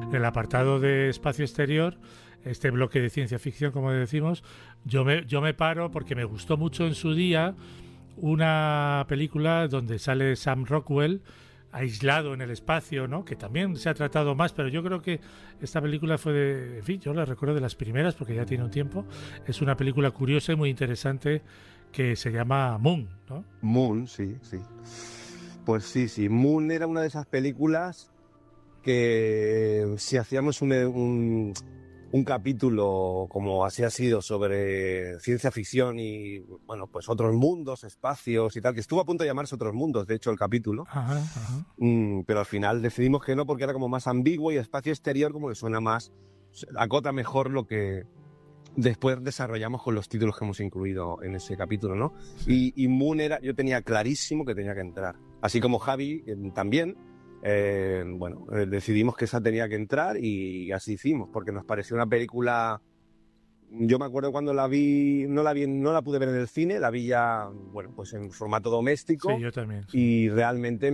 En el apartado de espacio exterior, este bloque de ciencia ficción, como decimos, yo me paro porque me gustó mucho en su día una película donde sale Sam Rockwell aislado en el espacio, ¿no? Que también se ha tratado más, pero yo creo que esta película fue en fin, yo la recuerdo de las primeras porque ya tiene un tiempo. Es una película curiosa y muy interesante que se llama Moon, ¿no? Moon, sí, sí. Pues sí, sí. Moon era una de esas películas que si hacíamos un capítulo, como así ha sido, sobre ciencia ficción y, bueno, pues otros mundos, espacios y tal, que estuvo a punto de llamarse Otros Mundos, de hecho, el capítulo. Ajá, ajá. Pero al final decidimos que no, porque era como más ambiguo, y espacio exterior como que suena más, acota mejor lo que después desarrollamos con los títulos que hemos incluido en ese capítulo, ¿no? Y Moon yo tenía clarísimo que tenía que entrar. Así como Javi también, decidimos que esa tenía que entrar y así hicimos, porque nos pareció una película. Yo me acuerdo cuando la vi, no la pude ver en el cine, la vi ya, bueno, pues en formato doméstico, Sí, yo también, sí. y realmente